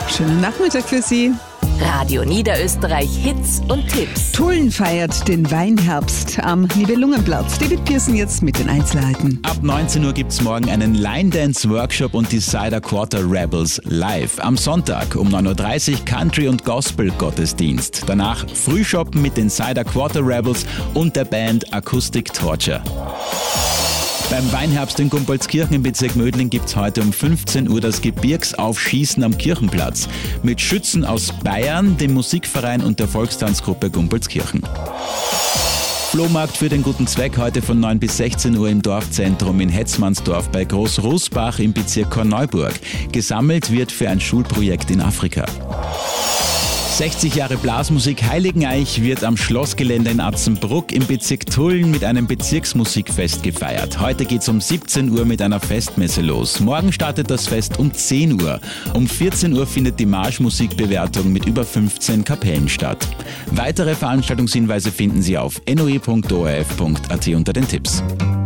Schönen Nachmittag für Sie. Radio Niederösterreich Hits und Tipps. Tulln feiert den Weinherbst am Nibelungenplatz. David Pearson jetzt mit den Einzelheiten. Ab 19 Uhr gibt's morgen einen Line-Dance-Workshop und die Cider Quarter Rebels live. Am Sonntag um 9.30 Uhr Country- und Gospel-Gottesdienst. Danach Frühshoppen mit den Cider Quarter Rebels und der Band Acoustic Torture. Beim Weinherbst in Gumpoldskirchen im Bezirk Mödling gibt's heute um 15 Uhr das Gebirgsaufschießen am Kirchenplatz. Mit Schützen aus Bayern, dem Musikverein und der Volkstanzgruppe Gumpoldskirchen. Flohmarkt für den guten Zweck heute von 9 bis 16 Uhr im Dorfzentrum in Hetzmannsdorf bei Großrußbach im Bezirk Korneuburg. Gesammelt wird für ein Schulprojekt in Afrika. 60 Jahre Blasmusik Heiligeneich wird am Schlossgelände in Atzenbruck im Bezirk Tulln mit einem Bezirksmusikfest gefeiert. Heute geht's um 17 Uhr mit einer Festmesse los. Morgen startet das Fest um 10 Uhr. Um 14 Uhr findet die Marschmusikbewertung mit über 15 Kapellen statt. Weitere Veranstaltungshinweise finden Sie auf noe.orf.at unter den Tipps.